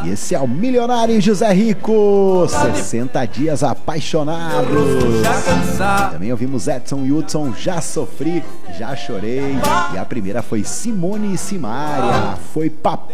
Esse é o Milionário José Rico, 60 dias apaixonado. Também ouvimos Edson Hudson, Já Sofri, Já Chorei. E a primeira foi Simone e Simaria, Foi Papel.